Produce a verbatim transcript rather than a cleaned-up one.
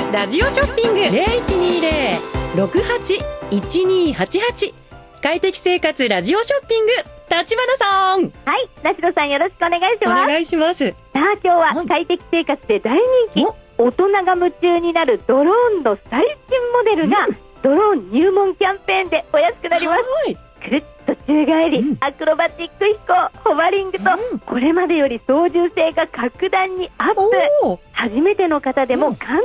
ラジオショッピング ゼロいちにゼロ ろくはち いちにはちはち。快適生活ラジオショッピング、立花さん。 はい、梨野さんよろしくお願いします。 お願いします。 さあ今日は快適生活で大人気、大人が夢中になるドローンの最新モデルが、うん、ドローン入門キャンペーンでお安くなります。くるっと宙返り、うん、アクロバティック飛行、ホバリングと、うん、これまでより操縦性が格段にアップ。初めての方でも簡